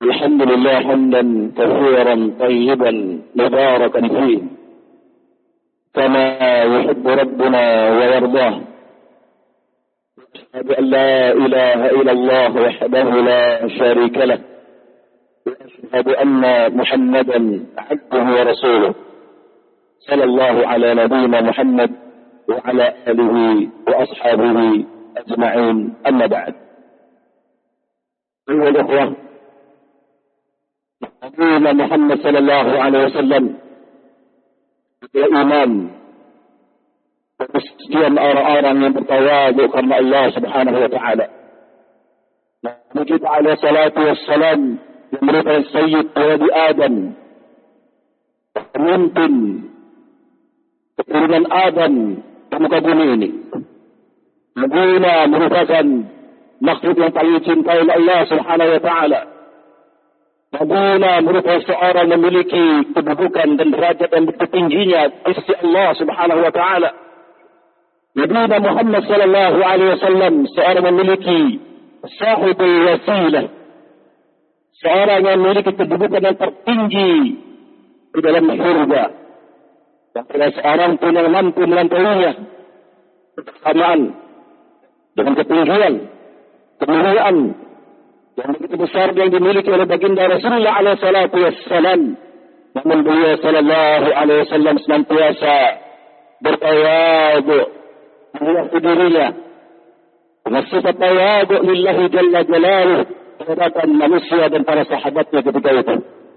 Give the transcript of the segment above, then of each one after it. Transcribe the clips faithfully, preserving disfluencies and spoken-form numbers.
الحمد لله حمدا كثيرا طيبا مباركا فيه كما يحب ربنا ويرضاه. أشهد أن لا إله إلا الله وحده لا شريك له، وأشهد أن محمدا عبده ورسوله، صلى الله على نبينا محمد وعلى آله وأصحابه أجمعين. أما بعد، أيها الأخوة، نبينا محمد صلى الله عليه وسلم beriman kemudian orang-orang yang bertawadu karena Allah Subhanahu wa taala. Nabi kita alaihi salatu wassalam yang merupakan sayyid waladi Adam, pemimpin keturunan Adam di muka bumi ini. Nabi merupakan makhluk yang paling dicintai oleh Allah Subhanahu wa taala. Nabi merupakan seorang memiliki kedudukan dan derajat yang tertingginya di sisi Allah Subhanahu wa taala. Nabi Muhammad sallallahu alaihi wasallam seorang memiliki sahibul wasilah, seorang yang memiliki kedudukan yang tertinggi di dalam surga. Dan tidak seorang pun yang mampu melampauinya bersamaan dengan ketinggian, kemuliaan yang begitu besar yang dimiliki oleh baginda Rasulullah alaihi salatu wassalam. Namun beliau sallallahu alaihi wasallam senantiasa bertawadu melihat dirinya dengan sifat tawadu lillahi jalla jalaluh terhadap manusia dan para sahabatnya ketika itu.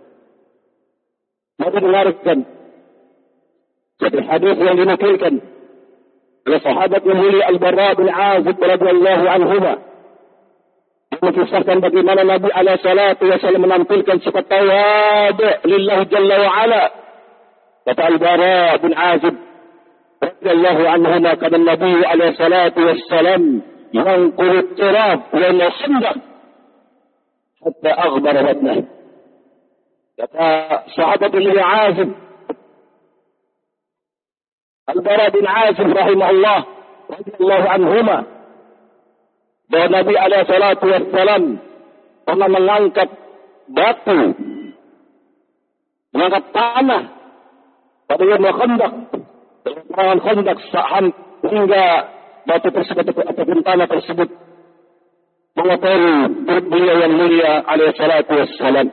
Nabi menarikkan satu hadis yang dinukilkan oleh sahabat yang mulia Al-Bara bin Azib radhiyallahu anhuma, mengisahkan bagaimana Nabi alaihi salatu wasallam menampilkan sifat tawadu lillahi jalla wa ala. Kata Al-Bara bin Azib radhiyallahu anhuma, kana Nabi alaihi salatu wassalam yanqulu at-turab wa al-khandaq hatta aghbara batnah. Kata sahabat bin Azib Al-Bara bin Azib rahimahullah radhiyallahu anhuma, bahwa Nabi alaihi salatu wassalam pernah mengangkat batu, mengangkat tanah pada Yaumul Khandaq, peperangan Khandaq, hingga batu tersebut ataupun tanah tersebut mengotori perut beliau yang mulia alaihi salatu wassalam.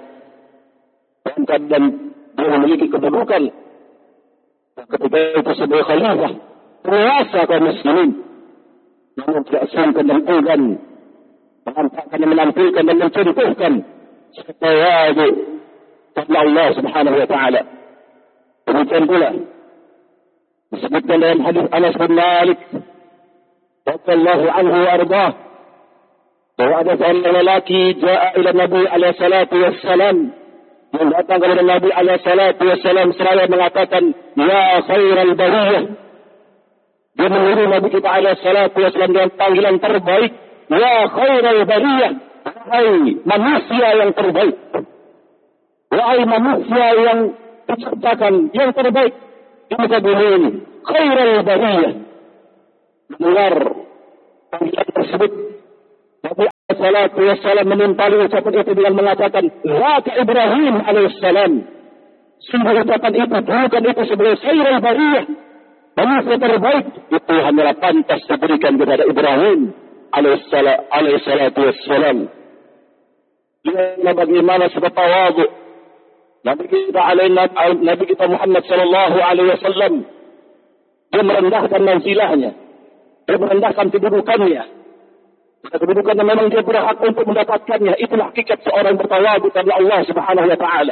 Dan dia memiliki kedudukan ketika itu sebagai khalifah, penguasa kaum muslimin. Namun tidak sangka dan enggan menampakkan dan menampilkan dan mencontohkan tawadu kepada Allah Subhanahu wa taala. Demikian pula disebutkan dalam hadis Anas bin Malik radhiyallahu anhu wa ardhah, bahwa ada seorang lelaki jaa ila Nabi alaihi salatu wassalam, yang datang kepada Nabi alaihi salatu wassalam seraya mengatakan, ya khairal bariyah. Dia mengiru Nabi kita alaihi salatu wassalam dengan panggilan terbaik, ya khairal bariyah, wahai manusia yang terbaik, wahai manusia yang diciptakan yang terbaik di muka bumi ini, khairal bariyah. Mendengar panggilan tersebut, Nabi alaihi salatu wassalam menimpali ucapan itu dengan mengatakan, Zaka Ibrahim alaihi salam. Sungguh ucapan itu, bukan itu sebagai khairal bariyah, manusia terbaik, itu hanyalah pantas diberikan kepada Ibrahim alaihi salatu wassalam. Lihatlah bagaimana sebab tawadu Nabi kita alaihi Nabi kita Muhammad sallallahu alaihi wasallam. Dia merendahkan manzilahnya, dia merendahkan kedudukannya. Kedudukan yang memang dia berhak untuk mendapatkannya. Itulah hakikat seorang bertawadu kepada Allah Subhanahu wa taala.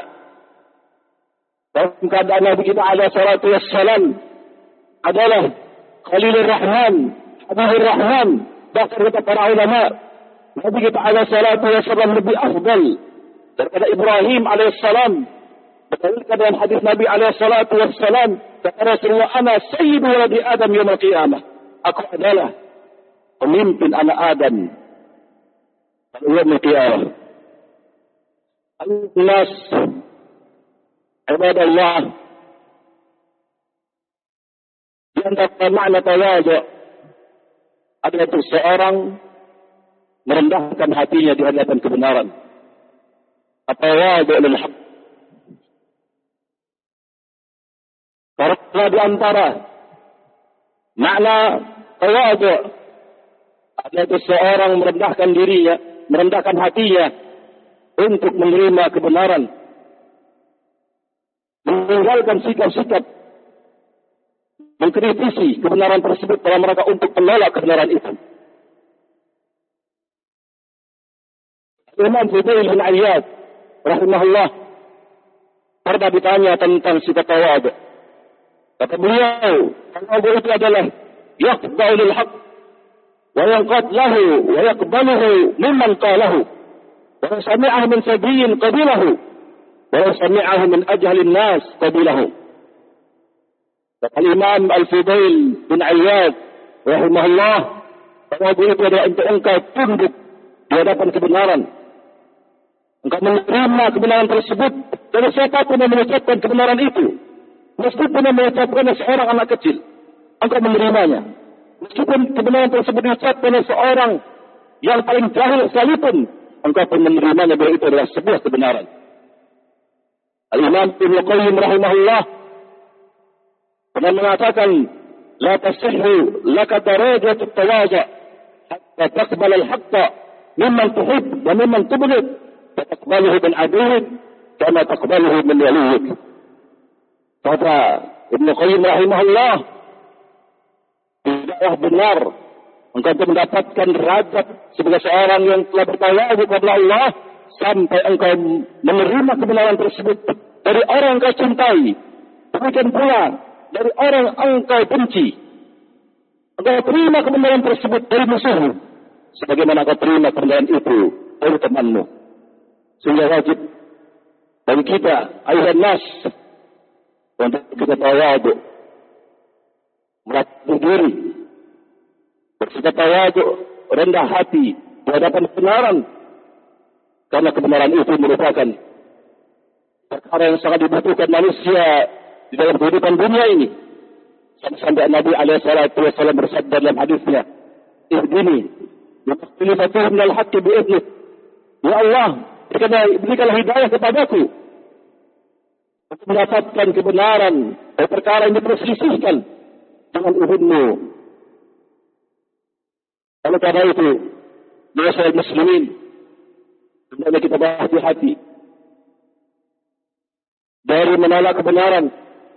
Dalam keadaan Nabi kita alaihi salatu wassalam adalah Khalilur Rahman, Habibur Rahman. Bahkan kata para ulama, Nabi kita alaihi salatu wassalam lebih afdal daripada Ibrahim alaihi salam. Berdasarkan dalam hadis Nabi alaihi salatu wassalam, kata Rasulullah, ana sayyidu waladi Adam yaumil qiyamah. Aku adalah pemimpin anak Adam pada yaumil qiyamah. Al-nas ibadallah, di antara makna tawadu adalah untuk seorang merendahkan hatinya di hadapan kebenaran. at-tawadu' lil haqq. Karena di antara makna tawadu' adalah seseorang merendahkan dirinya, merendahkan hatinya untuk menerima kebenaran, meninggalkan sikap-sikap mengkritisi kebenaran tersebut dalam rangka untuk menolak kebenaran itu. Imam Fudail bin Iyad rahimahullah pernah ditanya tentang sikap tawadu'. Kata beliau, tawadu' itu adalah yaqba'u lil haqq wa yanqad lahu wa yaqbaluhu mimman qalahu wa sami'ahu min sabiyyin qabilahu wa sami'ahu min ajhalin nas qabilahu. Kata Imam Al-Fudail bin Iyad rahimahullah, tawadu' itu adalah untuk engkau tunduk di hadapan kebenaran. Engkau menerima kebenaran tersebut dari siapapun yang mengucapkan kebenaran itu. Meskipun yang mengucapkannya seorang anak kecil, engkau menerimanya. Meskipun kebenaran tersebut diucapkan oleh seorang yang paling jahil sekalipun, engkau pun menerimanya bahwa itu adalah sebuah kebenaran. Al-Imam Ibnu Qayyim rahimahullah pernah mengatakan, la tasihhu laka darajatut tawadhu' hatta taqbal al-haqqa mimman tuhib wa mimman tubghid. Taqbaluhu min aduwwik kama taqbaluhu min waliyik. Kata Ibnu Qayyim rahimahullah, tidaklah benar engkau mendapatkan derajat sebagai seorang yang telah bertawadu kepada Allah sampai engkau menerima kebenaran tersebut dari orang yang engkau cintai, demikian pula dari orang yang engkau benci. Engkau terima kebenaran tersebut dari musuhmu sebagaimana engkau terima kebenaran itu dari temanmu. Sehingga wajib bagi kita, ayuhan nas, untuk kita tawadu', melatih diri, bersikap tawadu', rendah hati di hadapan kebenaran, karena kebenaran itu merupakan perkara yang sangat dibutuhkan manusia di dalam kehidupan dunia ini. Sampai Nabi alaihi salatu wasallam bersabda dalam hadisnya, "Ihdini limakhtalafatuhum minal haqqi bi'idnik." Ya Allah, berikanlah hidayah kepadaku untuk mendapatkan kebenaran dari perkara yang diperselisihkan dengan izin-Mu. Oleh karena itu, masyarakat muslimin, hendaknya kita berhati-hati dari menolak kebenaran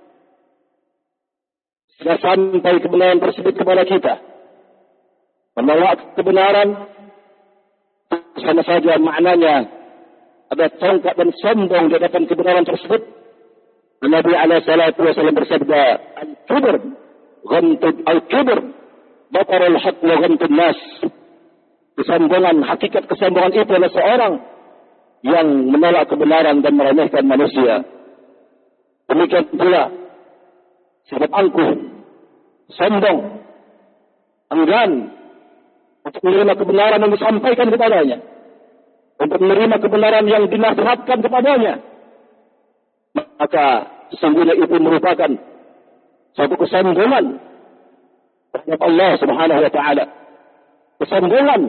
sehingga sampai kebenaran tersebut kepada kita. Menolak kebenaran sama saja maknanya ada tongkat dan sombong di hadapan kebenaran tersebut. Nabi alaihi salatu wasallam bersabda, "Al-kibr ghamtud al-kibr batarul haqq wa ghamtun nas." Kesombongan, hakikat kesombongan itu adalah seorang yang menolak kebenaran dan meremehkan manusia. Demikian pula sikap angkuh, sombong, enggan untuk menerima kebenaran yang disampaikan kepadanya, untuk menerima kebenaran yang dinasihatkan kepadanya, maka sesungguhnya itu merupakan suatu kesombongan terhadap Allah Subhanahu wa taala. Kesombongan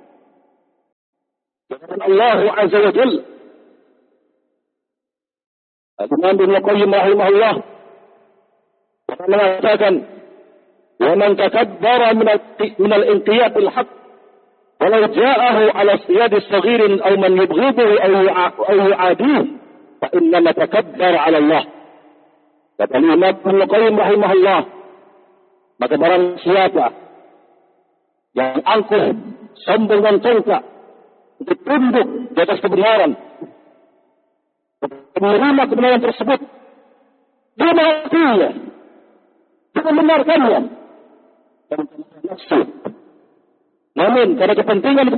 kepada Allah Azza wa Jalla. Imam Ibnu Qayyim rahimahullah mengatakan, "Wa man takabbara min al-inqiyad al-haqq walau ja'ahu 'ala siyad as-saghir aw man yubghiduhu aw yu'adihi fa innama takabbara 'ala Allah." Kata Imam Ibnu Qayyim rahimahullah, maka barang siapa yang angkuh, sombong dan congkak untuk tunduk di atas kebenaran, menerima kebenaran tersebut, dia mengakuinya, dia membenarkannya, dan nafsu. Namun karena kepentingan